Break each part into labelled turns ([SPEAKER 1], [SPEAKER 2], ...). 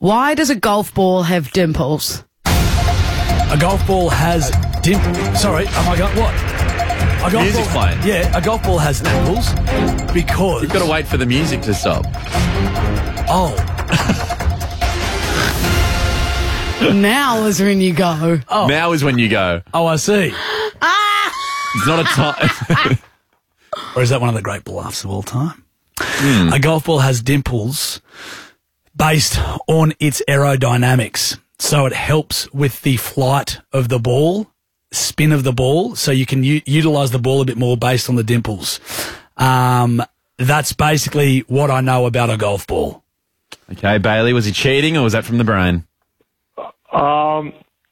[SPEAKER 1] Why does a golf ball have dimples?
[SPEAKER 2] A golf ball has dimples. Sorry, am I going... What? A golf
[SPEAKER 3] Music's
[SPEAKER 2] ball,
[SPEAKER 3] playing.
[SPEAKER 2] Yeah, a golf ball has dimples because...
[SPEAKER 3] You've got to wait for the music to stop.
[SPEAKER 2] Oh.
[SPEAKER 1] Now is when you go.
[SPEAKER 2] Oh.
[SPEAKER 3] Now is when you go.
[SPEAKER 2] Oh, I see.
[SPEAKER 3] It's not a time.
[SPEAKER 2] Or is that one of the great bluffs of all time? A golf ball has dimples based on its aerodynamics. So it helps with the flight of the ball, spin of the ball, so you can utilise the ball a bit more based on the dimples. That's basically what I know about a golf ball.
[SPEAKER 3] Okay, Bailey, was he cheating or was that from the brain?
[SPEAKER 4] No,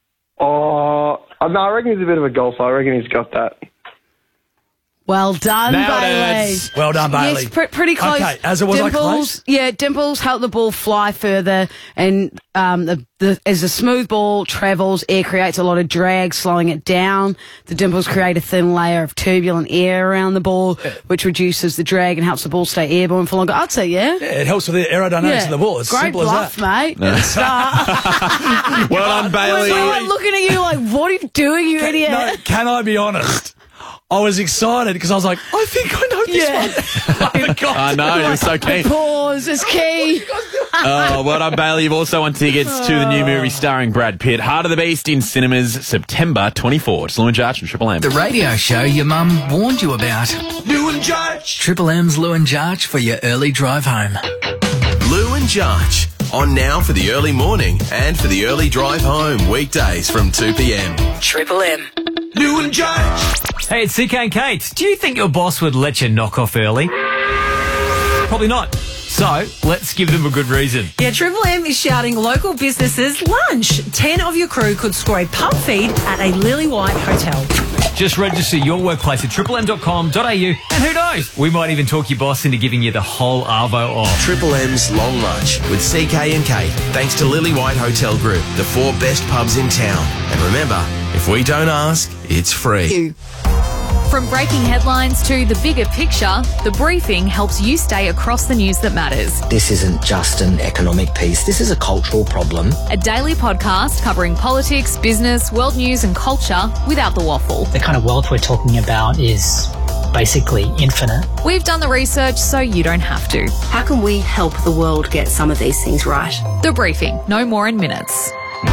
[SPEAKER 4] I reckon he's a bit of a golfer. I reckon he's got that.
[SPEAKER 1] Well done,
[SPEAKER 3] Nailed
[SPEAKER 1] Bailey.
[SPEAKER 3] it.
[SPEAKER 2] Well done, Bailey.
[SPEAKER 1] Yes, pretty close.
[SPEAKER 2] Okay, was I close?
[SPEAKER 1] Yeah, dimples help the ball fly further, and as the smooth ball travels, air creates a lot of drag, slowing it down. The dimples create a thin layer of turbulent air around the ball, which reduces the drag and helps the ball stay airborne for longer. I'd say, yeah.
[SPEAKER 2] Yeah, it helps with the aerodynamics of the ball. It's
[SPEAKER 1] Great
[SPEAKER 2] simple
[SPEAKER 1] bluff,
[SPEAKER 2] as that.
[SPEAKER 1] mate. Good start.
[SPEAKER 3] Well done, Bailey.
[SPEAKER 1] We're like looking at you like, what are you doing, you idiot?
[SPEAKER 2] No, can I be honest? I was excited because I was like, I think I know this one.
[SPEAKER 3] I know, you're so keen.
[SPEAKER 1] Pause is key.
[SPEAKER 3] Oh, well done, Bailey. You've also won tickets to the new movie starring Brad Pitt, Heart of the Beast, in cinemas September 24. It's Lou and Jarch and Triple M.
[SPEAKER 5] The radio show your mum warned you about.
[SPEAKER 6] Lou and Jarch.
[SPEAKER 5] Triple M's Lou and Jarch for your early drive home.
[SPEAKER 6] Lou and Jarch. On now for the early morning and for the early drive home. Weekdays from 2 p.m.
[SPEAKER 5] Triple M.
[SPEAKER 6] Lou and Jarch.
[SPEAKER 7] Hey, it's CK and Kate. Do you think your boss would let you knock off early? Probably not. So, let's give them a good reason.
[SPEAKER 8] Yeah, Triple M is shouting local businesses lunch. 10 of your crew could score a pub feed at a Lily White hotel.
[SPEAKER 7] Just register your workplace at triplem.com.au and who knows, we might even talk your boss into giving you the whole Arvo off.
[SPEAKER 6] Triple M's Long Lunch with CK and Kate. Thanks to Lily White Hotel Group, the 4 best pubs in town. And remember, if we don't ask, it's free.
[SPEAKER 9] From breaking headlines to the bigger picture, The Briefing helps you stay across the news that matters.
[SPEAKER 10] This isn't just an economic piece. This is a cultural problem.
[SPEAKER 9] A daily podcast covering politics, business, world news and culture without the waffle.
[SPEAKER 11] The kind of wealth we're talking about is basically infinite.
[SPEAKER 9] We've done the research so you don't have to.
[SPEAKER 12] How can we help the world get some of these things right?
[SPEAKER 9] The Briefing, no more in minutes.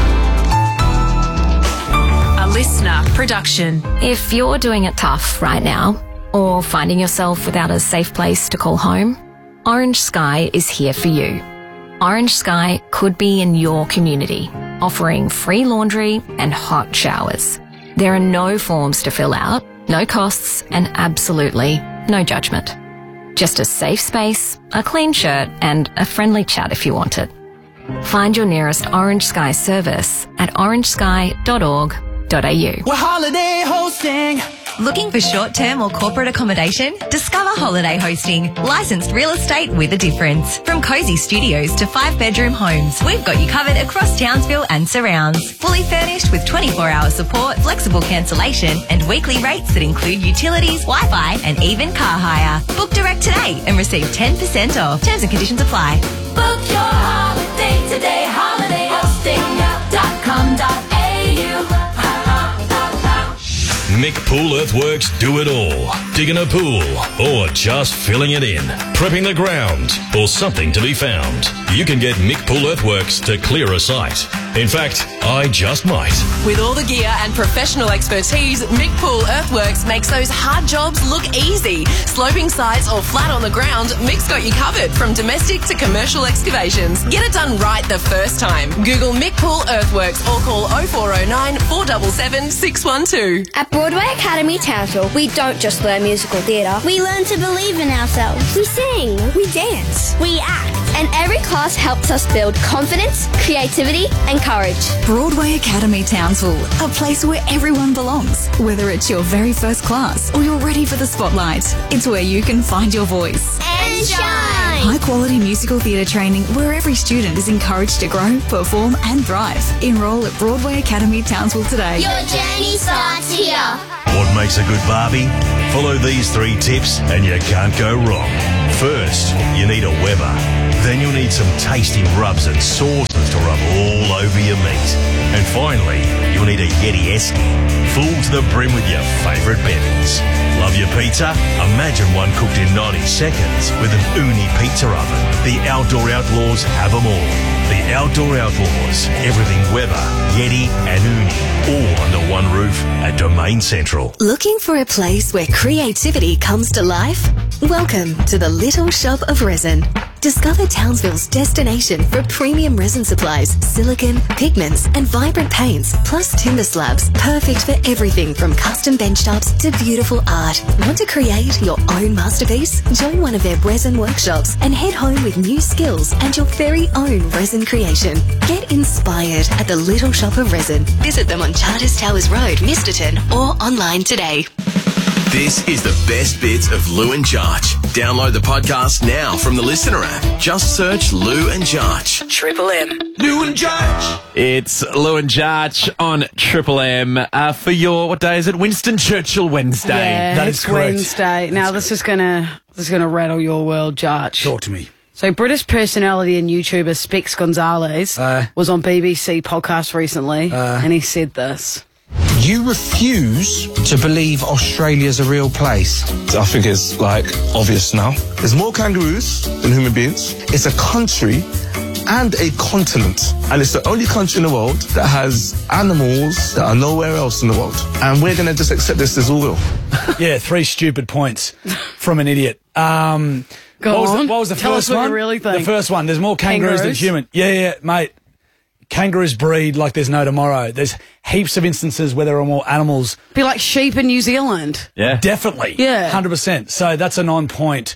[SPEAKER 8] Listener production.
[SPEAKER 13] If you're doing it tough right now, or finding yourself without a safe place to call home, Orange Sky is here for you. Orange Sky could be in your community, offering free laundry and hot showers. There are no forms to fill out, no costs, and absolutely no judgment. Just a safe space, a clean shirt, and a friendly chat if you want it. Find your nearest Orange Sky service at orangesky.org.au.
[SPEAKER 6] We're holiday hosting.
[SPEAKER 14] Looking for short-term or corporate accommodation? Discover Holiday Hosting, licensed real estate with a difference. From cosy studios to 5-bedroom homes, we've got you covered across Townsville and surrounds. Fully furnished with 24-hour support, flexible cancellation, and weekly rates that include utilities, Wi-Fi, and even car hire. Book direct today and receive 10% off. Terms and conditions apply.
[SPEAKER 15] Book your holiday today, holidayhosting.com.au.
[SPEAKER 16] Mick Pool Earthworks do it all. Digging a pool or just filling it in. Prepping the ground or something to be found. You can get Mick Pool Earthworks to clear a site. In fact, I just might.
[SPEAKER 8] With all the gear and professional expertise, Mick Pool Earthworks makes those hard jobs look easy. Sloping sites or flat on the ground, Mick's got you covered from domestic to commercial excavations. Get it done right the first time. Google Mick Pool Earthworks or call 0409 477 612.
[SPEAKER 17] At Broadway Academy Townsville, we don't just learn musical theatre. We learn to believe in ourselves. We sing. We dance. We act. And every class helps us build confidence, creativity, and courage.
[SPEAKER 18] Broadway Academy Townsville, a place where everyone belongs. Whether it's your very first class or you're ready for the spotlight, it's where you can find your voice.
[SPEAKER 17] And shine!
[SPEAKER 18] High-quality musical theatre training where every student is encouraged to grow, perform and thrive. Enrol at Broadway Academy Townsville today.
[SPEAKER 17] Your journey starts here.
[SPEAKER 16] What makes a good barbie? Follow these 3 tips and you can't go wrong. First, you need a Weber. Then you'll need some tasty rubs and sauces to rub all over your meat. And finally, you'll need a Yeti Esky, full to the brim with your favourite bevies. Love your pizza? Imagine one cooked in 90 seconds with an Uni pizza oven. The Outdoor Outlaws have them all. The Outdoor Outlaws. Everything Weber, Yeti and Uni. All under one roof at Domain Central.
[SPEAKER 19] Looking for a place where creativity comes to life? Welcome to the Little Shop of Resin. Discover Townsville's destination for premium resin supplies, silicone, pigments and vibrant paints, plus timber slabs. Perfect for everything from custom benchtops to beautiful art. Want to create your own masterpiece? Join one of their resin workshops and head home with new skills and your very own resin creation. Get inspired at the Little Shop of Resin. Visit them on Charters Towers Road, Misterton, or online today.
[SPEAKER 6] This is the best bits of Lou and Jarch. Download the podcast now from the Listener app. Just search Lou and Jarch.
[SPEAKER 8] Triple M.
[SPEAKER 3] Lou and Jarch. It's Lou and Jarch on Triple M for your, what day is it? Winston Churchill Wednesday.
[SPEAKER 1] Yeah,
[SPEAKER 2] That is
[SPEAKER 1] it's
[SPEAKER 2] correct.
[SPEAKER 1] Wednesday. Now this is gonna rattle your world, Jarch.
[SPEAKER 2] Talk to me.
[SPEAKER 1] So British personality and YouTuber Specs Gonzalez was on BBC podcast recently, and he said this.
[SPEAKER 20] You refuse to believe Australia's a real place.
[SPEAKER 21] I think it's obvious now. There's more kangaroos than human beings. It's a country and a continent. And it's the only country in the world that has animals that are nowhere else in the world. And we're going to just accept this as all real.
[SPEAKER 2] Yeah, 3 stupid points from an idiot. What was the
[SPEAKER 1] Tell
[SPEAKER 2] first
[SPEAKER 1] us what
[SPEAKER 2] one?
[SPEAKER 1] you really think.
[SPEAKER 2] The first one. There's more kangaroos than human. Yeah, mate. Kangaroos breed like there's no tomorrow. There's heaps of instances where there are more animals.
[SPEAKER 1] Be like sheep in New Zealand.
[SPEAKER 3] Yeah.
[SPEAKER 2] Definitely.
[SPEAKER 1] Yeah.
[SPEAKER 2] 100%. So that's a 9-point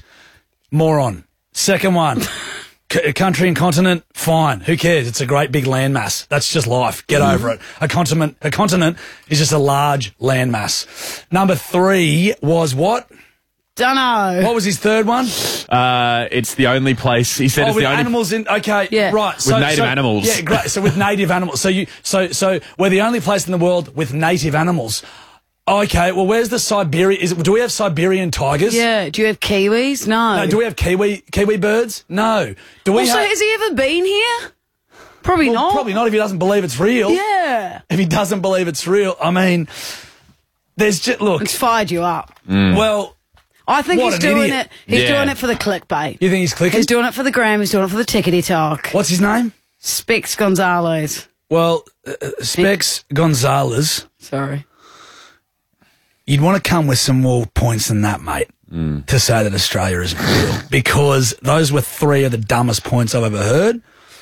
[SPEAKER 2] moron. Second one. Country and continent, fine. Who cares? It's a great big landmass. That's just life. Get over it. A continent is just a large landmass. Number 3 was what?
[SPEAKER 1] Dunno.
[SPEAKER 2] What was his third one?
[SPEAKER 3] It's the only place. He said it's
[SPEAKER 2] with
[SPEAKER 3] the only
[SPEAKER 2] animals in. Okay,
[SPEAKER 1] Yeah.
[SPEAKER 2] right.
[SPEAKER 3] With native animals.
[SPEAKER 2] Yeah, great. So with native animals. So we're the only place in the world with native animals. Okay. Well, where's the Siberia? Do we have Siberian tigers?
[SPEAKER 1] Yeah. Do you have kiwis? No.
[SPEAKER 2] No. Do we have kiwi birds? No. Do we?
[SPEAKER 1] Also, has he ever been here? Probably not.
[SPEAKER 2] Probably not if he doesn't believe it's real.
[SPEAKER 1] Yeah.
[SPEAKER 2] If he doesn't believe it's real, I mean, there's just look.
[SPEAKER 1] It's fired you up.
[SPEAKER 2] Well.
[SPEAKER 1] I think
[SPEAKER 2] What
[SPEAKER 1] he's
[SPEAKER 2] an
[SPEAKER 1] doing
[SPEAKER 2] idiot.
[SPEAKER 1] it. He's
[SPEAKER 3] Yeah.
[SPEAKER 1] doing it for the clickbait.
[SPEAKER 2] You think he's clicking?
[SPEAKER 1] He's doing it for the gram. He's doing it for the tickety talk.
[SPEAKER 2] What's his name?
[SPEAKER 1] Specs Gonzalez.
[SPEAKER 2] Well, Specs Gonzalez.
[SPEAKER 1] Sorry.
[SPEAKER 2] You'd want to come with some more points than that, mate, to say that Australia isn't real. Because those were 3 of the dumbest points I've ever heard.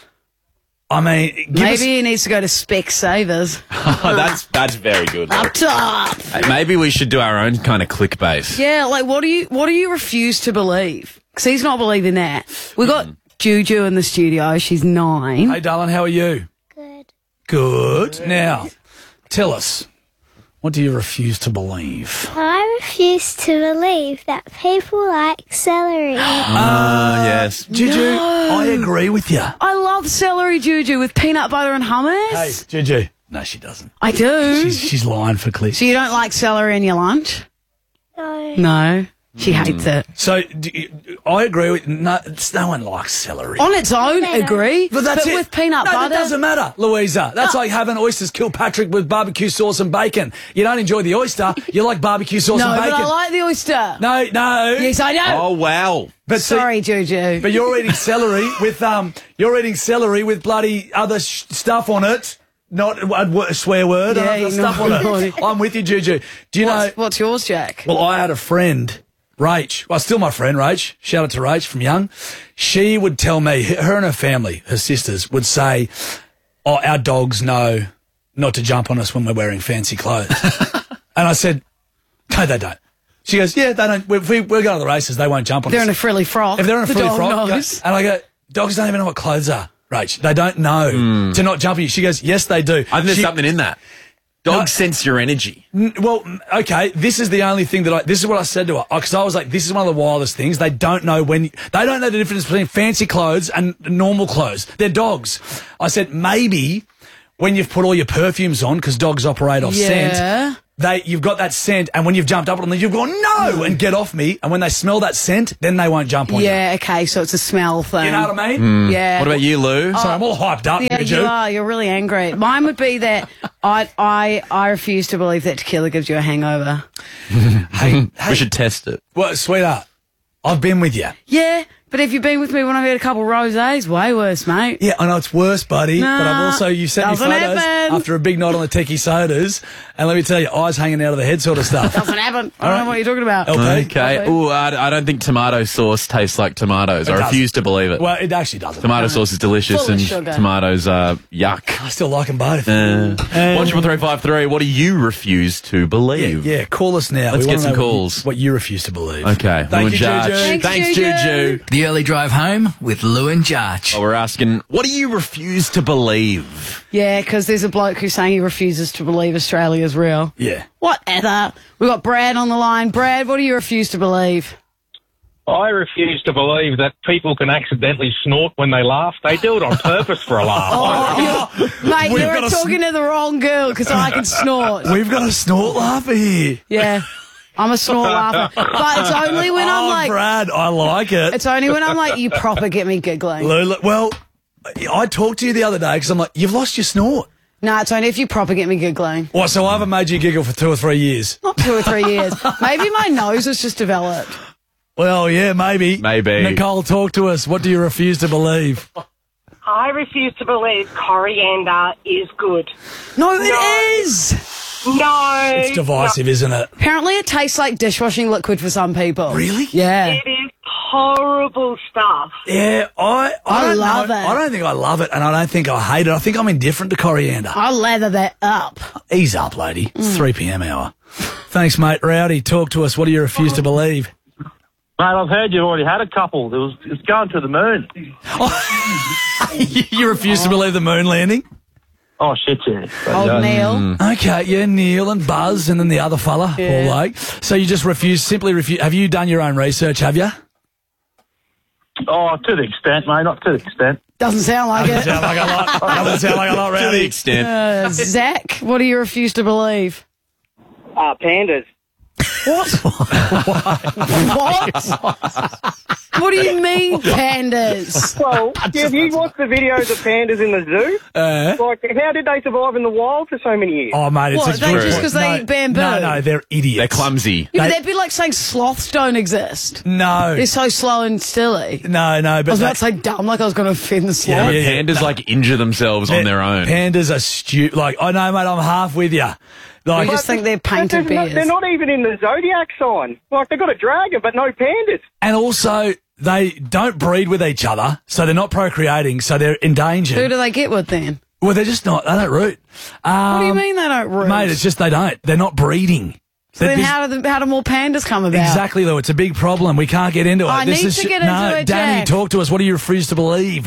[SPEAKER 2] I mean,
[SPEAKER 1] Maybe he needs to go to Specs Savers.
[SPEAKER 3] that's very good.
[SPEAKER 1] Up top.
[SPEAKER 3] Maybe we should do our own kind of clickbait.
[SPEAKER 1] Yeah, like what do you refuse to believe? Because he's not believing that. We got Juju in the studio. She's 9.
[SPEAKER 2] Hey, darling, how are you? Good. Now, tell us, what do you refuse to believe?
[SPEAKER 17] I refuse to believe that people like celery.
[SPEAKER 3] Yes.
[SPEAKER 2] Juju, I agree with you.
[SPEAKER 1] I love celery, Juju, with peanut butter and hummus.
[SPEAKER 2] Hey, Juju. No, she doesn't.
[SPEAKER 1] I do.
[SPEAKER 2] She's lying for clicks.
[SPEAKER 1] So you don't like celery in your lunch?
[SPEAKER 17] No.
[SPEAKER 1] No. She hates it.
[SPEAKER 2] So I agree with no one likes celery.
[SPEAKER 1] On its own, agree.
[SPEAKER 2] But that's it.
[SPEAKER 1] with peanut
[SPEAKER 2] no,
[SPEAKER 1] butter.
[SPEAKER 2] that doesn't matter, Louisa. That's like having oysters Kilpatrick with barbecue sauce and bacon. You don't enjoy the oyster, you like barbecue sauce
[SPEAKER 1] No,
[SPEAKER 2] and bacon.
[SPEAKER 1] but I like the oyster.
[SPEAKER 2] No.
[SPEAKER 1] Yes, I know.
[SPEAKER 3] Oh, wow.
[SPEAKER 2] But
[SPEAKER 1] Sorry, Juju.
[SPEAKER 2] But you're eating celery with bloody other stuff on it. Not a swear word.
[SPEAKER 1] Yeah,
[SPEAKER 2] other stuff on it. I'm with you, Juju. Do you know?
[SPEAKER 1] What's yours, Jack?
[SPEAKER 2] Well, I had a friend, Rach. Well, still my friend, Rach. Shout out to Rach from Young. She would tell me, her and her family, her sisters, would say, "Oh, our dogs know not to jump on us when we're wearing fancy clothes." And I said, "No, they don't." She goes, "Yeah, they don't. If we're going to the races, they won't jump on us."
[SPEAKER 1] They're in a frilly frock.
[SPEAKER 2] If they're in a
[SPEAKER 1] the
[SPEAKER 2] frilly
[SPEAKER 1] dog
[SPEAKER 2] frock,
[SPEAKER 1] knows.
[SPEAKER 2] and I go, "Dogs don't even know what clothes are, Rach. They don't know to not jump on you." She goes, "Yes, they do."
[SPEAKER 3] I think there's something in that. Dogs sense your energy.
[SPEAKER 2] Well, okay, this is the only thing this is what I said to her, because I was like, this is one of the wildest things. They don't know they don't know the difference between fancy clothes and normal clothes. They're dogs. I said, maybe when you've put all your perfumes on, because dogs operate off scent, you've got that scent, and when you've jumped up on them, you've gone, no, and get off me. And when they smell that scent, then they won't jump on you.
[SPEAKER 1] Yeah, okay, so it's a smell thing.
[SPEAKER 2] You know what I mean?
[SPEAKER 1] Yeah.
[SPEAKER 3] What about you, Lou?
[SPEAKER 2] Sorry, I'm all hyped up.
[SPEAKER 1] Yeah, you are. You're really angry. Mine would be that I refuse to believe that tequila gives you a hangover.
[SPEAKER 2] Hey,
[SPEAKER 3] we should test it.
[SPEAKER 2] Well, sweetheart, I've been with you.
[SPEAKER 1] Yeah, but have you been with me when I've had a couple of rosés? Way worse, mate.
[SPEAKER 2] Yeah, I know it's worse, buddy. But I've also, you sent me
[SPEAKER 1] doesn't
[SPEAKER 2] photos
[SPEAKER 1] happen.
[SPEAKER 2] after a big night on the tiki sodas, and let me tell you, eyes hanging out of the head sort of stuff.
[SPEAKER 1] Doesn't happen. I don't know what you're talking about.
[SPEAKER 3] Okay. Ooh, I don't think tomato sauce tastes like tomatoes. I refuse to believe it.
[SPEAKER 2] Well, it actually doesn't.
[SPEAKER 3] Tomato sauce is delicious,
[SPEAKER 1] Full of
[SPEAKER 3] and
[SPEAKER 1] sugar.
[SPEAKER 3] tomatoes are yuck.
[SPEAKER 2] I still like them both.
[SPEAKER 3] 1-353, what do you refuse to believe?
[SPEAKER 2] Yeah, call us now.
[SPEAKER 3] Let's
[SPEAKER 2] We
[SPEAKER 3] get
[SPEAKER 2] wanna
[SPEAKER 3] some
[SPEAKER 2] know
[SPEAKER 3] calls.
[SPEAKER 2] What you refuse to believe.
[SPEAKER 3] Okay.
[SPEAKER 2] Thank
[SPEAKER 3] Lou and
[SPEAKER 2] you,
[SPEAKER 3] Jarch.
[SPEAKER 2] Juju.
[SPEAKER 3] Thanks, Juju.
[SPEAKER 5] The early drive home with Lou and Jarch.
[SPEAKER 3] Well, we're asking, what do you refuse to believe?
[SPEAKER 1] Yeah, because there's a bloke who's saying he refuses to believe Australia's real.
[SPEAKER 2] Yeah.
[SPEAKER 1] Whatever. We've got Brad on the line. Brad, what do you refuse to believe?
[SPEAKER 4] I refuse to believe that people can accidentally snort when they laugh. They do it on purpose for a laugh.
[SPEAKER 1] Mate,
[SPEAKER 2] We've
[SPEAKER 1] you're
[SPEAKER 2] got a
[SPEAKER 1] talking to the wrong girl because I can snort.
[SPEAKER 2] We've got a snort laugher here.
[SPEAKER 1] Yeah. I'm a snort laugher. But it's only when I'm like...
[SPEAKER 2] Brad, I like it.
[SPEAKER 1] It's only when I'm like, you proper get me giggling.
[SPEAKER 2] Lula, well, I talked to you the other day because I'm like, you've lost your snort.
[SPEAKER 1] No, it's only if you proper get me giggling.
[SPEAKER 2] What, so I haven't made you giggle for 2 or 3 years?
[SPEAKER 1] Not 2 or 3 years. Maybe my nose has just developed.
[SPEAKER 2] Well, yeah, maybe.
[SPEAKER 3] Maybe.
[SPEAKER 2] Nicole, talk to us. What do you refuse to believe?
[SPEAKER 22] I refuse to believe coriander is good.
[SPEAKER 1] No, it is.
[SPEAKER 22] No.
[SPEAKER 2] It's divisive, isn't it?
[SPEAKER 1] Apparently it tastes like dishwashing liquid for some people.
[SPEAKER 2] Really?
[SPEAKER 1] Yeah.
[SPEAKER 22] It is horrible stuff.
[SPEAKER 2] Yeah, I don't
[SPEAKER 1] love
[SPEAKER 2] know.
[SPEAKER 1] it.
[SPEAKER 2] I don't think I love it, and I don't think I hate it. I think I'm indifferent to coriander.
[SPEAKER 1] I'll lather that up.
[SPEAKER 2] Ease up, lady. It's 3 p.m. hour. Thanks, mate. Rowdy, talk to us. What do you refuse to believe?
[SPEAKER 4] Mate, I've heard you've already had a couple. It's going to the moon.
[SPEAKER 2] You refuse to believe the moon landing?
[SPEAKER 4] Oh, shit, yeah.
[SPEAKER 1] Old Neil.
[SPEAKER 2] Okay, yeah, Neil and Buzz, and then the other fella, Paul Lake. So you just simply refuse. Have you done your own research, have you?
[SPEAKER 4] Oh, to the extent, mate, not to the extent.
[SPEAKER 1] Doesn't sound like it.
[SPEAKER 2] Doesn't sound like a lot. Doesn't sound like a lot, Rowdy.
[SPEAKER 3] To the extent.
[SPEAKER 1] Zach, what do you refuse to believe?
[SPEAKER 22] Pandas.
[SPEAKER 1] What? What? What do you mean, pandas?
[SPEAKER 22] Well, have you watched the videos of pandas in the zoo? Like, how did they survive in the wild for so many years?
[SPEAKER 2] Oh, mate, it's
[SPEAKER 1] What,
[SPEAKER 2] a
[SPEAKER 1] they
[SPEAKER 2] good
[SPEAKER 1] just
[SPEAKER 2] point.
[SPEAKER 1] 'cause they eat bamboo?
[SPEAKER 2] No, they're idiots.
[SPEAKER 3] They're clumsy.
[SPEAKER 1] Yeah, but that'd be like saying sloths don't exist.
[SPEAKER 2] No.
[SPEAKER 1] They're so slow and silly.
[SPEAKER 2] No,
[SPEAKER 1] I
[SPEAKER 2] but
[SPEAKER 1] was about to say dumb, like I was going to offend the sloth.
[SPEAKER 3] Yeah, pandas like injure themselves on their own.
[SPEAKER 2] Pandas are stupid. Like, I know, mate, I'm half with you. Like,
[SPEAKER 1] I just think they're painted bears.
[SPEAKER 22] They're not even in the zodiac sign. Like, they've got a dragon, but no pandas.
[SPEAKER 2] and also, they don't breed with each other, so they're not procreating, so they're endangered.
[SPEAKER 1] Who do they get with then?
[SPEAKER 2] Well, they're just not. They don't root.
[SPEAKER 1] What do you mean they don't root?
[SPEAKER 2] Mate, it's just they don't. They're not breeding.
[SPEAKER 1] So then
[SPEAKER 2] This-
[SPEAKER 1] how do more pandas come about?
[SPEAKER 2] Exactly, though. It's a big problem. We can't get into it.
[SPEAKER 1] I need to get into it,
[SPEAKER 2] Danny,
[SPEAKER 1] Jack.
[SPEAKER 2] talk to us. What do you refuse to believe?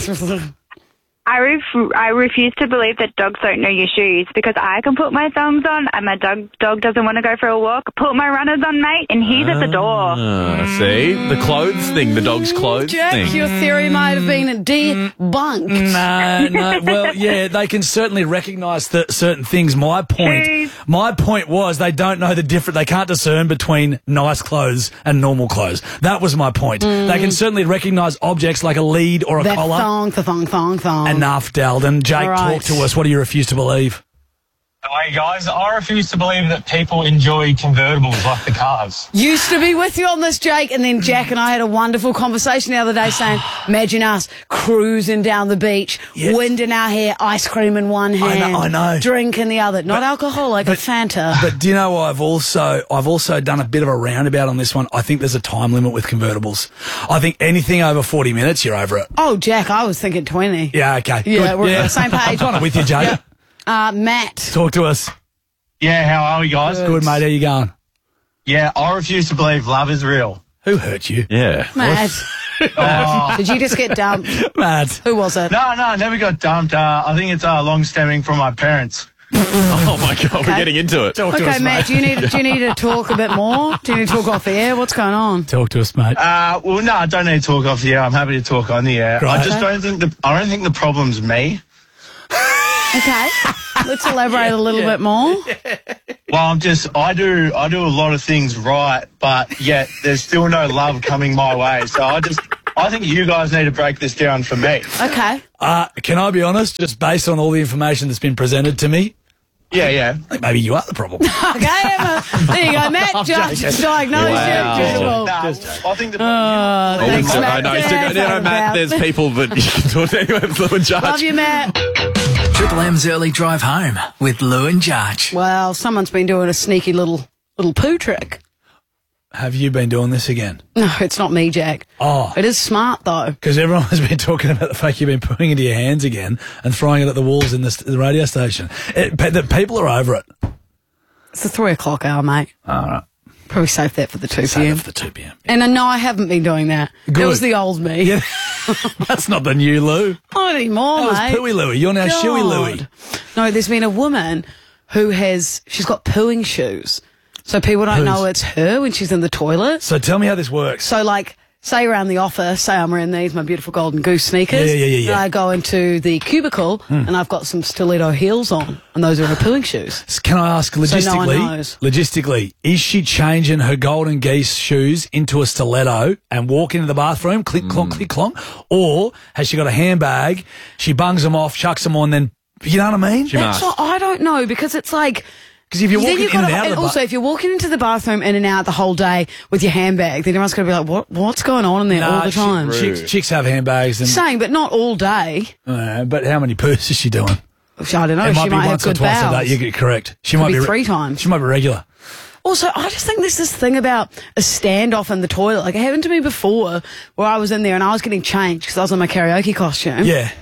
[SPEAKER 23] I refuse to believe that dogs don't know your shoes because I can put my thumbs on and my dog doesn't want to go for a walk. Put my runners on, mate, and he's at the door.
[SPEAKER 3] See? The clothes thing, the dog's clothes
[SPEAKER 1] Jack,
[SPEAKER 3] thing.
[SPEAKER 1] your theory might have been debunked.
[SPEAKER 2] No. Well, yeah, they can certainly recognise certain things. My point was they don't know the difference. They can't discern between nice clothes and normal clothes. That was my point. They can certainly recognise objects like a lead or a
[SPEAKER 1] That
[SPEAKER 2] collar.
[SPEAKER 1] thong.
[SPEAKER 2] Enough, Dalden. Jake,
[SPEAKER 1] All right.
[SPEAKER 2] talk to us. What do you refuse to believe?
[SPEAKER 24] Hey guys, I refuse to believe that people enjoy convertibles like the cars.
[SPEAKER 1] Used to be with you on this, Jake, and then Jack and I had a wonderful conversation the other day saying, imagine us cruising down the beach, wind in our hair, ice cream in one hand,
[SPEAKER 2] I know.
[SPEAKER 1] drink in the other. Not alcoholic, a Fanta.
[SPEAKER 2] But do you know what I've also done a bit of a roundabout on this one. I think there's a time limit with convertibles. I think anything over 40 minutes, you're over it.
[SPEAKER 1] Oh, Jack, I was thinking 20.
[SPEAKER 2] Yeah, okay.
[SPEAKER 1] Yeah,
[SPEAKER 2] Good.
[SPEAKER 1] we're on the same page.
[SPEAKER 2] I'm with you, Jake.
[SPEAKER 1] Yep. Matt.
[SPEAKER 2] Talk to us.
[SPEAKER 24] Yeah, how are we guys?
[SPEAKER 2] Good, mate. How you going?
[SPEAKER 24] Yeah, I refuse to believe love is real.
[SPEAKER 2] Who hurt you?
[SPEAKER 3] Yeah.
[SPEAKER 1] Matt.
[SPEAKER 24] Oh.
[SPEAKER 1] Did you just get dumped?
[SPEAKER 2] Matt.
[SPEAKER 1] Who was it?
[SPEAKER 24] No, I never got dumped. I think it's long stemming from my parents.
[SPEAKER 3] Oh my God, we're getting into it.
[SPEAKER 1] Okay, Matt, do you need to talk a bit more? Do you need to talk off the air? What's going on?
[SPEAKER 2] Talk to us, mate.
[SPEAKER 24] Well, no, I don't need to talk off the air. I'm happy to talk on the air.
[SPEAKER 2] Right.
[SPEAKER 24] I just don't think the problem's me.
[SPEAKER 1] Okay. Let's elaborate a little bit more.
[SPEAKER 24] Well, I do a lot of things right, but yet there's still no love coming my way. So I think you guys need to break this down for me.
[SPEAKER 1] Okay.
[SPEAKER 2] Can I be honest? Just based on all the information that's been presented to me,
[SPEAKER 24] Yeah.
[SPEAKER 2] I think maybe you are the problem.
[SPEAKER 1] Okay, Emma. There you go, Matt. Judge diagnosed you.
[SPEAKER 24] I think the
[SPEAKER 1] thanks, Matt.
[SPEAKER 3] Matt, there's people that you can talk to anyway with Lou and Judge.
[SPEAKER 1] Love you, Matt.
[SPEAKER 5] Triple M's early drive home with Lou and Judge.
[SPEAKER 1] Well, someone's been doing a sneaky little poo trick.
[SPEAKER 2] Have you been doing this again?
[SPEAKER 1] No, it's not me, Jack.
[SPEAKER 2] Oh.
[SPEAKER 1] It is smart, though.
[SPEAKER 2] Because everyone has been talking about the fact you've been putting it into your hands again and throwing it at the walls in the radio station. The people are over it.
[SPEAKER 1] It's the 3 o'clock hour, mate.
[SPEAKER 2] All right.
[SPEAKER 1] Probably save that for the 2
[SPEAKER 2] Save
[SPEAKER 1] p.m.
[SPEAKER 2] it for the 2 p.m.
[SPEAKER 1] And no, I haven't been doing that.
[SPEAKER 2] Good.
[SPEAKER 1] It was the old me.
[SPEAKER 2] Yeah. That's not the new Lou.
[SPEAKER 1] Not anymore,
[SPEAKER 2] That was
[SPEAKER 1] mate.
[SPEAKER 2] Pooey Louie. You're now
[SPEAKER 1] God.
[SPEAKER 2] Shoey Louie.
[SPEAKER 1] No, there's been a woman she's got pooing shoes. So people don't know it's her when she's in the toilet.
[SPEAKER 2] So tell me how this works.
[SPEAKER 1] So, like, say around the office, say I'm wearing these, my beautiful golden goose sneakers.
[SPEAKER 2] Yeah.
[SPEAKER 1] And I go into the cubicle and I've got some stiletto heels on, and those are her pooing shoes.
[SPEAKER 2] Can I ask
[SPEAKER 1] So no one knows.
[SPEAKER 2] logistically, is she changing her golden geese shoes into a stiletto and walking into the bathroom, click, clonk, click, clonk? Or has she got a handbag, she bungs them off, chucks them on, then, you know what I mean?
[SPEAKER 1] That's what I don't know, because it's like...
[SPEAKER 2] Because if you're
[SPEAKER 1] then
[SPEAKER 2] walking
[SPEAKER 1] you've
[SPEAKER 2] in and
[SPEAKER 1] gotta-
[SPEAKER 2] out of the
[SPEAKER 1] also, if you're walking into the bathroom in and out the whole day with your handbag, then everyone's going to be like, what's going on in there all the time?
[SPEAKER 2] Chicks have handbags. And,
[SPEAKER 1] Saying, but not all day.
[SPEAKER 2] but how many poos is she doing?
[SPEAKER 1] I don't know.
[SPEAKER 2] It might
[SPEAKER 1] She
[SPEAKER 2] be
[SPEAKER 1] might have
[SPEAKER 2] once or
[SPEAKER 1] good
[SPEAKER 2] twice
[SPEAKER 1] bowels.
[SPEAKER 2] a day. You get correct. She
[SPEAKER 1] Could
[SPEAKER 2] might
[SPEAKER 1] be
[SPEAKER 2] be
[SPEAKER 1] 3 times.
[SPEAKER 2] She might be regular.
[SPEAKER 1] Also, I just think there's this thing about a standoff in the toilet. Like, it happened to me before where I was in there and I was getting changed because I was in my karaoke costume.
[SPEAKER 2] Yeah.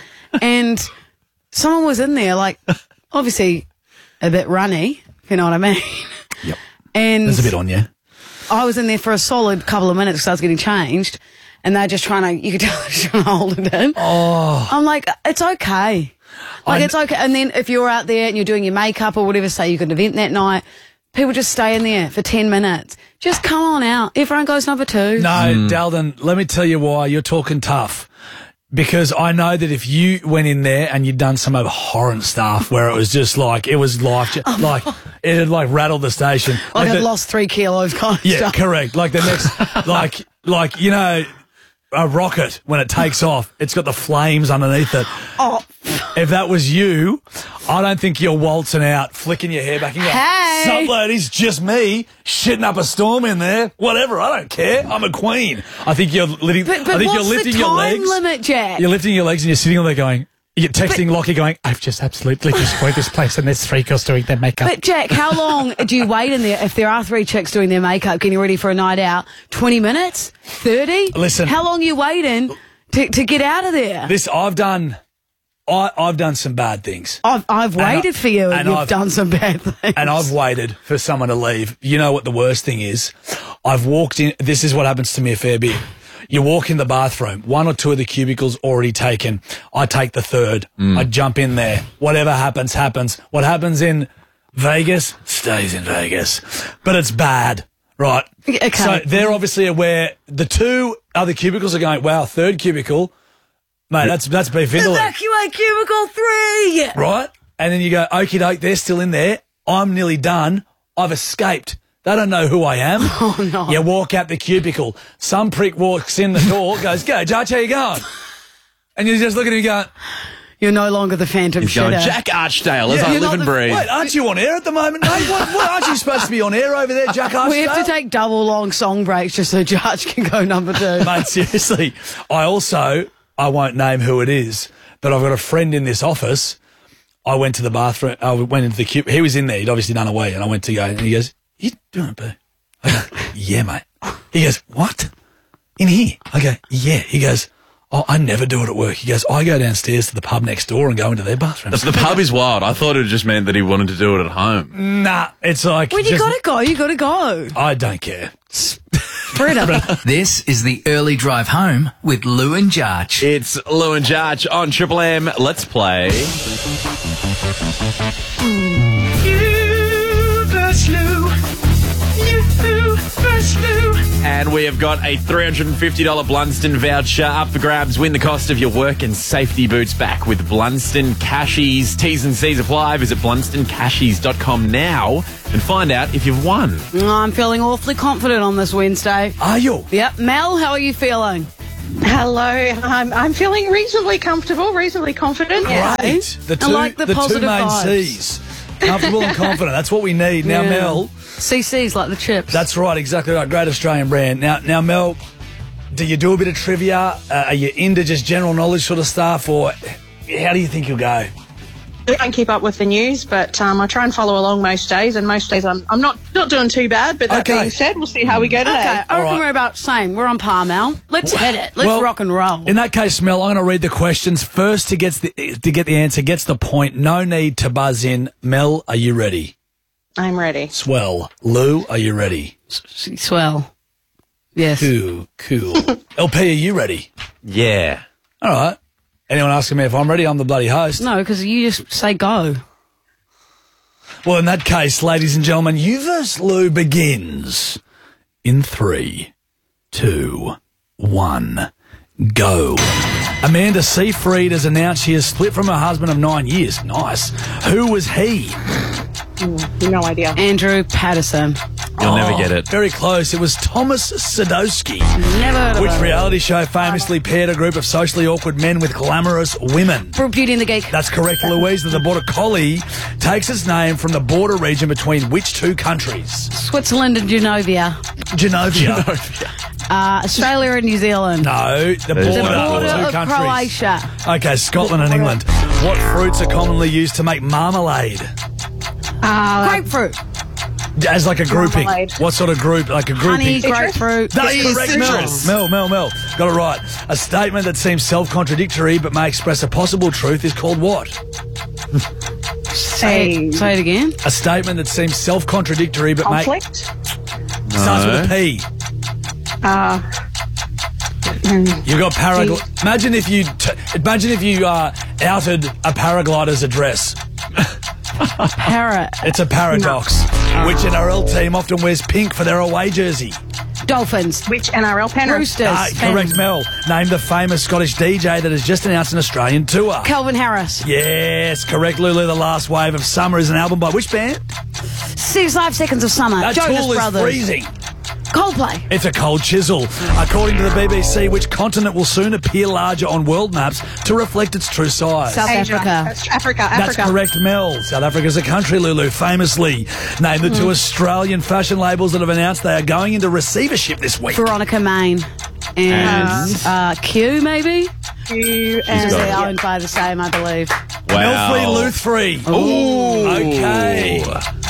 [SPEAKER 1] And someone was in there, like, obviously a bit runny, if you know what I mean.
[SPEAKER 2] Yep.
[SPEAKER 1] And
[SPEAKER 2] There's a bit on you.
[SPEAKER 1] I was in there for a solid couple of minutes because I was getting changed. And they're just you could tell they're just trying to hold it in.
[SPEAKER 2] Oh.
[SPEAKER 1] I'm like, it's okay. Like, it's okay. And then if you're out there and you're doing your makeup or whatever, say you've got an event that night, people just stay in there for 10 minutes. Just come on out. Everyone goes number 2.
[SPEAKER 2] No, Dalton, let me tell you why you're talking tough. Because I know that if you went in there and you'd done some abhorrent stuff where it was just like, it was life, like, it had like rattled the station.
[SPEAKER 1] Like I'd lost 3 kilos kind of
[SPEAKER 2] Yeah,
[SPEAKER 1] stuff.
[SPEAKER 2] correct. Like the next, like, you know, a rocket, when it takes off, it's got the flames underneath it.
[SPEAKER 1] Oh.
[SPEAKER 2] If that was you, I don't think you're waltzing out, flicking your hair back and going,
[SPEAKER 1] Hey.
[SPEAKER 2] "Sup, ladies, just me, shitting up a storm in there. Whatever, I don't care. I'm a queen." I think you're lifting,
[SPEAKER 1] But
[SPEAKER 2] I think
[SPEAKER 1] what's
[SPEAKER 2] you're lifting
[SPEAKER 1] the
[SPEAKER 2] your
[SPEAKER 1] time
[SPEAKER 2] legs.
[SPEAKER 1] limit, Jack?
[SPEAKER 2] You're lifting your legs and you're sitting on there going, you're texting Lockie going, "I've just absolutely destroyed this place and there's 3 girls doing their makeup."
[SPEAKER 1] But Jack, how long do you wait in there if there are 3 chicks doing their makeup, getting ready for a night out? 20 minutes? 30?
[SPEAKER 2] Listen.
[SPEAKER 1] How long are you waiting to get out of there?
[SPEAKER 2] I've done some bad things.
[SPEAKER 1] I've waited for you and you've done some bad things.
[SPEAKER 2] And I've waited for someone to leave. You know what the worst thing is? I've walked in. This is what happens to me a fair bit. You walk in the bathroom, 1 or 2 of the cubicles already taken. I take the 3rd. I jump in there. Whatever happens, happens. What happens in Vegas stays in Vegas. But it's bad, right?
[SPEAKER 1] Okay.
[SPEAKER 2] So they're obviously aware. The 2 other cubicles are going, wow, 3rd cubicle. Mate, that's beef Italy.
[SPEAKER 1] Evacuate cubicle 3!
[SPEAKER 2] Right? And then you go, okie doke, they're still in there. I'm nearly done. I've escaped. They don't know who I am.
[SPEAKER 1] Oh, no.
[SPEAKER 2] You walk out the cubicle. Some prick walks in the door, goes, "Go, Judge, how you going?" And you just look at him going,
[SPEAKER 1] You're no longer the phantom
[SPEAKER 3] He's going,
[SPEAKER 1] shitter.
[SPEAKER 3] Jack Archdale, as
[SPEAKER 2] Yeah,
[SPEAKER 3] I
[SPEAKER 2] you're
[SPEAKER 3] live
[SPEAKER 2] not
[SPEAKER 3] and breathe.
[SPEAKER 2] Wait, aren't you on air at the moment, mate? What aren't you supposed to be on air over there, Jack Archdale?
[SPEAKER 1] We have to take double long song breaks just so Judge can go number 2.
[SPEAKER 2] Mate, seriously. I won't name who it is, but I've got a friend in this office. I went to the bathroom. I went into the cube. He was in there. He'd obviously done away. And I went to go, and he goes, "You doing it, boo?" I go, "Yeah, mate." He goes, "What? In here?" I go, "Yeah." He goes, "Oh, I never do it at work." He goes, "I go downstairs to the pub next door and go into their bathroom."
[SPEAKER 3] The pub is wild. I thought it just meant that he wanted to do it at home.
[SPEAKER 2] Nah, it's like...
[SPEAKER 1] When you gotta go, you gotta go.
[SPEAKER 2] I don't care.
[SPEAKER 5] This is the early drive home with Lou and Jarch.
[SPEAKER 3] It's Lou and Jarch on Triple M. Let's play.
[SPEAKER 15] You versus Lou. You versus Lou.
[SPEAKER 3] And we have got a $350 Blunston voucher up for grabs. Win the cost of your work and safety boots back with Blunston Cashies. T's and C's apply. Visit blunstoncashies.com now and find out if you've won.
[SPEAKER 1] I'm feeling awfully confident on this Wednesday.
[SPEAKER 2] Are you?
[SPEAKER 1] Yep. Mel, how are you feeling?
[SPEAKER 7] Hello, I'm feeling reasonably comfortable, reasonably confident.
[SPEAKER 2] Great. The two,
[SPEAKER 1] I like the
[SPEAKER 2] two
[SPEAKER 1] positive
[SPEAKER 2] main
[SPEAKER 1] vibes.
[SPEAKER 2] C's. Comfortable and confident. That's what we need. Now,
[SPEAKER 1] Yeah.
[SPEAKER 2] Mel.
[SPEAKER 1] CC's like the chips.
[SPEAKER 2] That's right, exactly right. Great Australian brand. Now, Mel, do you do a bit of trivia? Are you into just general knowledge sort of stuff, or how do you think you'll go?
[SPEAKER 7] I don't keep up with the news, but I try and follow along most days, and most days I'm not doing too bad, but that being said, we'll see how we go today.
[SPEAKER 1] Okay, I reckon we're about the same. We're on par, Mel. Let's hit it. Let's rock and roll.
[SPEAKER 2] In that case, Mel, I'm going to read the questions. First to get the answer gets the point. No need to buzz in. Mel, are you ready?
[SPEAKER 7] I'm ready.
[SPEAKER 2] Swell. Lou, are you ready?
[SPEAKER 1] Swell. Yes.
[SPEAKER 2] Cool. LP, are you ready?
[SPEAKER 3] Yeah.
[SPEAKER 2] All right. Anyone asking me if I'm ready? I'm the bloody host.
[SPEAKER 1] No, because you just say go.
[SPEAKER 2] Well, in that case, ladies and gentlemen, You vs. Lou begins in 3, 2, 1, go. Amanda Seyfried has announced she has split from her husband of 9 years. Nice. Who was he?
[SPEAKER 7] No idea.
[SPEAKER 1] Andrew Patterson.
[SPEAKER 3] You'll never get it.
[SPEAKER 2] Very close. It was Thomas Sadowski.
[SPEAKER 1] Never heard of
[SPEAKER 2] Which
[SPEAKER 1] him.
[SPEAKER 2] reality show famously paired a group of socially awkward men with glamorous women?
[SPEAKER 1] Beauty and the Geek.
[SPEAKER 2] That's correct, Louise. The Border Collie takes its name from the border region between which two countries?
[SPEAKER 1] Switzerland and Genovia.
[SPEAKER 2] Genovia.
[SPEAKER 1] Australia and New Zealand.
[SPEAKER 2] No, the border,
[SPEAKER 1] border
[SPEAKER 2] of two
[SPEAKER 1] of
[SPEAKER 2] countries.
[SPEAKER 1] Croatia.
[SPEAKER 2] Okay, Scotland and England. What fruits are commonly used to make marmalade?
[SPEAKER 1] Grapefruit.
[SPEAKER 2] As like a grouping.
[SPEAKER 7] Marmalade.
[SPEAKER 2] What sort of group? Like a grouping?
[SPEAKER 1] Honey, grapefruit.
[SPEAKER 2] That is correct, Mel. Mel. Got it right. A statement that seems self-contradictory but may express a possible truth is called what?
[SPEAKER 1] Say it again.
[SPEAKER 2] A statement that seems self-contradictory but
[SPEAKER 7] Conflict?
[SPEAKER 2] starts with a P. You got paraglide. Imagine if you outed a paraglider's address. It's a paradox. Which NRL team often wears pink for their away jersey?
[SPEAKER 1] Dolphins.
[SPEAKER 7] Which NRL Penrith?
[SPEAKER 1] Roosters.
[SPEAKER 2] Correct, Mel. Name the famous Scottish DJ that has just announced an Australian tour.
[SPEAKER 1] Calvin Harris.
[SPEAKER 2] Yes, correct, Lulu. The Last Wave of Summer is an album by which band?
[SPEAKER 1] 65 Seconds of Summer.
[SPEAKER 2] That
[SPEAKER 1] Jonas
[SPEAKER 2] tool is
[SPEAKER 1] Brothers.
[SPEAKER 2] freezing.
[SPEAKER 1] Coldplay.
[SPEAKER 2] It's a cold chisel. According to the BBC, which continent will soon appear larger on world maps to reflect its true size?
[SPEAKER 1] South Africa.
[SPEAKER 7] That's Africa.
[SPEAKER 2] That's correct, Mel. South Africa's a country, Lulu, famously. Name the two Australian fashion labels that have announced they are going into receivership this week.
[SPEAKER 1] Veronica Main. And Q, maybe?
[SPEAKER 7] Q
[SPEAKER 1] And
[SPEAKER 7] and
[SPEAKER 1] they're owned by the same, I believe.
[SPEAKER 3] Wow.
[SPEAKER 2] Mel Free, Luth Free.
[SPEAKER 3] Ooh.
[SPEAKER 2] Okay.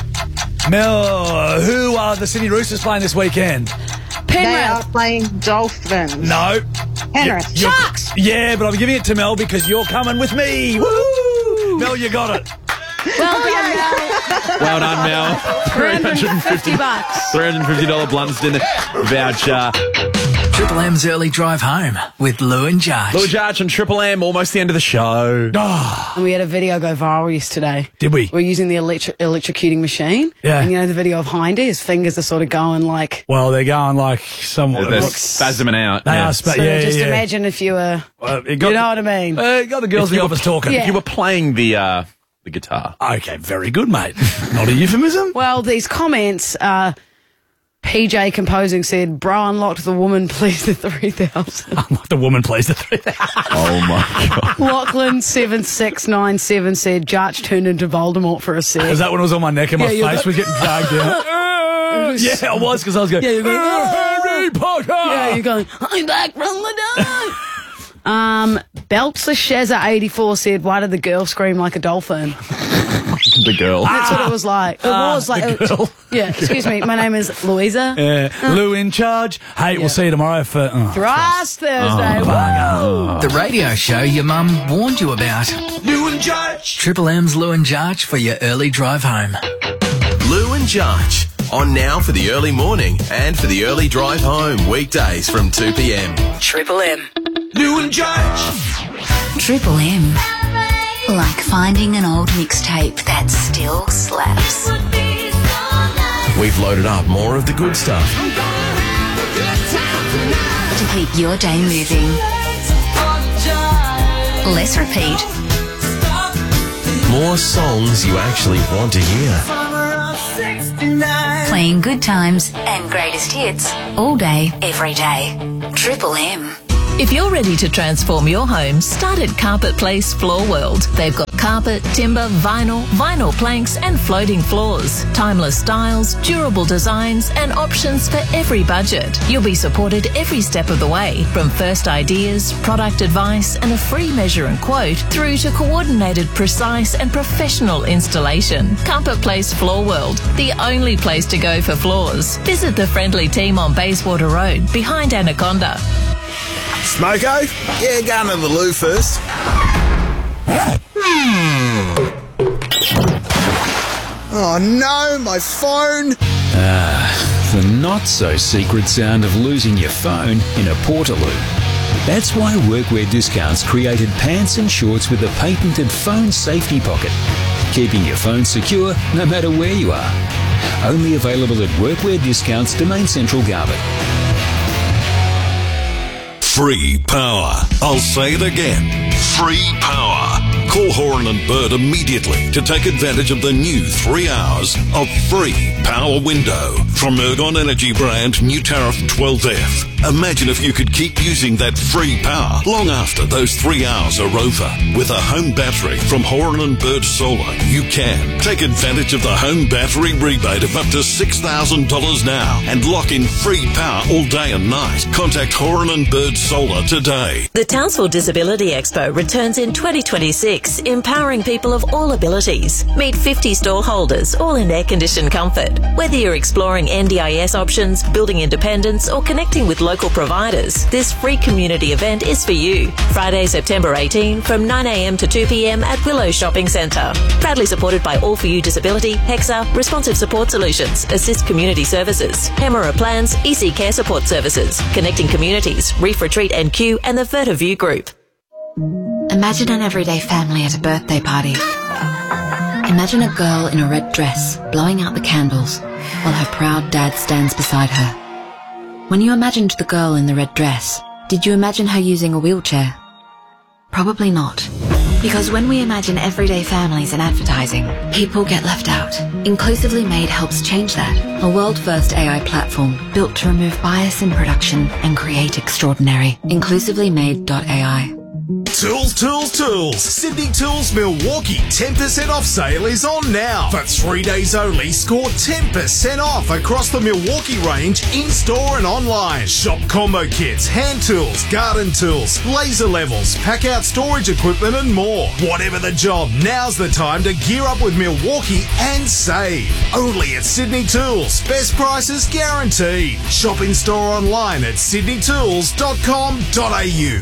[SPEAKER 2] Mel, who are the Sydney Roosters playing this weekend?
[SPEAKER 7] They are
[SPEAKER 1] Penrith.
[SPEAKER 7] playing Dolphins.
[SPEAKER 2] No.
[SPEAKER 7] Penrith.
[SPEAKER 2] You're-
[SPEAKER 1] Sharks.
[SPEAKER 2] Yeah, but I'm giving it to Mel because you're coming with me. Woo! Mel, you got it.
[SPEAKER 1] Well done, Mel.
[SPEAKER 3] Well done, Mel.
[SPEAKER 1] $350.
[SPEAKER 3] $350 Blunston voucher.
[SPEAKER 5] Triple M's early drive home with Lou and Josh.
[SPEAKER 3] Lou Jarch and Triple M, almost the end of the show.
[SPEAKER 1] And we had a video go viral yesterday.
[SPEAKER 2] Did we?
[SPEAKER 1] We're using the electrocuting machine.
[SPEAKER 2] Yeah.
[SPEAKER 1] And you know the video of Hindy? His fingers are sort of going like...
[SPEAKER 2] Well, they're going like somewhat.
[SPEAKER 3] They're spasming out.
[SPEAKER 2] They
[SPEAKER 3] Yeah.
[SPEAKER 2] are
[SPEAKER 1] So
[SPEAKER 2] yeah.
[SPEAKER 1] imagine if you were...
[SPEAKER 2] It
[SPEAKER 1] you know what I mean?
[SPEAKER 2] Got the girls in the office talking.
[SPEAKER 1] Yeah.
[SPEAKER 3] If you were playing the guitar.
[SPEAKER 2] Okay, very good, mate. Not a euphemism.
[SPEAKER 1] Well, these comments... PJ Composing said, bro unlocked the woman, please the 3,000.
[SPEAKER 2] The woman plays the 3,000.
[SPEAKER 3] Oh, my God.
[SPEAKER 1] Lachlan 7697 said, Jarch turned into Voldemort for a sec.
[SPEAKER 2] Is that when it was on my neck and my
[SPEAKER 1] Yeah,
[SPEAKER 2] face was getting dragged out? Yeah, I was because I was going,
[SPEAKER 1] Yeah, you're going,
[SPEAKER 2] Harry Potter!
[SPEAKER 1] Yeah, you're going, I'm back from the dead. Beltzer Shazza 84 said, why did the girl scream like a dolphin?
[SPEAKER 3] The girl.
[SPEAKER 1] That's what it was like. It was like...
[SPEAKER 2] the girl.
[SPEAKER 1] Yeah, excuse me. My name is Louisa.
[SPEAKER 2] Lou in charge. Hey, we'll see you tomorrow for...
[SPEAKER 1] Thrice Thursday. Woo!
[SPEAKER 5] The radio show your mum warned you about.
[SPEAKER 6] Lou and Jarch.
[SPEAKER 5] Triple M's Lou and Jarch for your early drive home.
[SPEAKER 6] Lou and Jarch. On now for the early morning and for the early drive home. Weekdays from 2 p.m.
[SPEAKER 5] Triple M.
[SPEAKER 6] Lou and Jarch.
[SPEAKER 18] Triple M. Like finding an old mixtape that still slaps.
[SPEAKER 6] We've loaded up more of the good stuff.
[SPEAKER 14] To keep your day moving. Less repeat.
[SPEAKER 6] More songs you actually want to hear.
[SPEAKER 14] Playing good times and greatest hits all day, every day. Triple M.
[SPEAKER 9] If you're ready to transform your home, start at Carpet Place Floor World. They've got carpet, timber, vinyl planks and floating floors. Timeless styles, durable designs and options for every budget. You'll be supported every step of the way, from first ideas, product advice and a free measure and quote through to coordinated, precise and professional installation. Carpet Place Floor World, the only place to go for floors. Visit the friendly team on Bayswater Road, behind Anaconda.
[SPEAKER 10] Smoko? Yeah, going to the loo first. Oh no, my phone!
[SPEAKER 11] The not-so-secret sound of losing your phone in a Portaloo. That's why Workwear Discounts created pants and shorts with a patented phone safety pocket, keeping your phone secure no matter where you are. Only available at Workwear Discounts, Domain Central, Garbutt.
[SPEAKER 16] Free power. I'll say it again. Free power. Call Horan and Bird immediately to take advantage of the new 3 hours of free power window from Ergon Energy brand new tariff 12F. Imagine if you could keep using that free power long after those 3 hours are over. With a home battery from Horan and Bird Solar, you can take advantage of the home battery rebate of up to $6,000 now and lock in free power all day and night. Contact Horan and Bird Solar today.
[SPEAKER 9] The Townsville Disability Expo returns in 2026, empowering people of all abilities. Meet 50 stall holders, all in air-conditioned comfort. Whether you're exploring NDIS options, building independence, or connecting with local providers, this free community event is for you. Friday, September 18 from 9am to 2pm at Willow Shopping Centre. Proudly supported by All For You Disability, HEXA, Responsive Support Solutions, Assist Community Services, Hemera Plans, EC Care Support Services, Connecting Communities, Reef Retreat and Q, and the Verta View Group.
[SPEAKER 12] Imagine an everyday family at a birthday party. Imagine a girl in a red dress blowing out the candles while her proud dad stands beside her. When you imagined the girl in the red dress, did you imagine her using a wheelchair? Probably not. Because when we imagine everyday families in advertising, people get left out. Inclusively Made helps change that. A world-first AI platform built to remove bias in production and create extraordinary. InclusivelyMade.ai.
[SPEAKER 25] Tools, tools, tools. Sydney Tools Milwaukee 10% off sale is on now. For 3 days only, score 10% off across the Milwaukee range in-store and online. Shop combo kits, hand tools, garden tools, laser levels, pack-out storage equipment and more. Whatever the job, now's the time to gear up with Milwaukee and save. Only at Sydney Tools. Best prices guaranteed. Shop in-store online at sydneytools.com.au.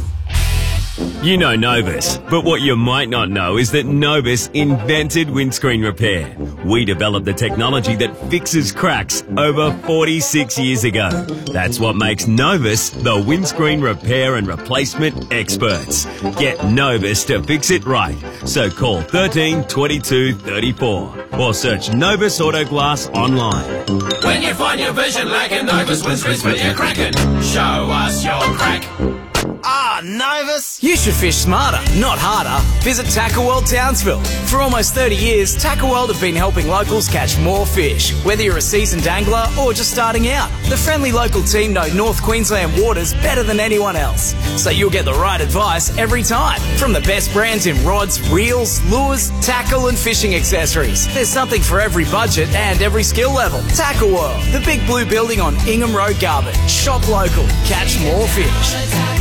[SPEAKER 26] You know Novus, but what you might not know is that Novus invented windscreen repair. We developed the technology that fixes cracks over 46 years ago. That's what makes Novus the windscreen repair and replacement experts. Get Novus to fix it right. So call 13 22 34 or search Novus Auto Glass online.
[SPEAKER 15] When you find your vision lacking, Novus windscreens when you're cracking. Show us your crack.
[SPEAKER 27] Ah, Novus! You should fish smarter, not harder. Visit Tackle World Townsville. For almost 30 years, Tackle World have been helping locals catch more fish. Whether you're a seasoned angler or just starting out, the friendly local team know North Queensland waters better than anyone else. So you'll get the right advice every time. From the best brands in rods, reels, lures, tackle and fishing accessories. There's something for every budget and every skill level. Tackle World, the big blue building on Ingham Road, Garbutt. Shop local, catch more fish.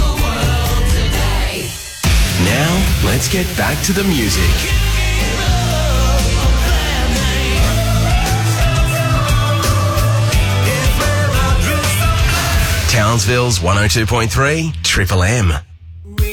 [SPEAKER 6] Now, let's get back to the music. Townsville's 102.3 Triple M.